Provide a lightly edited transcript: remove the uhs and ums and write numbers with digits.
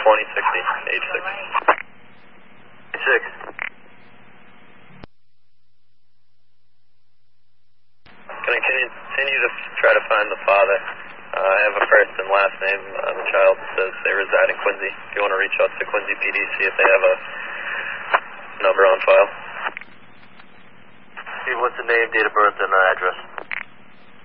2060, age 6. 6. Can I continue to try to find the father? I have a first and last name on the child that says they reside in Quincy. If you want to reach out to Quincy PD, see if they have a number on file. What's the name, date of birth, and address?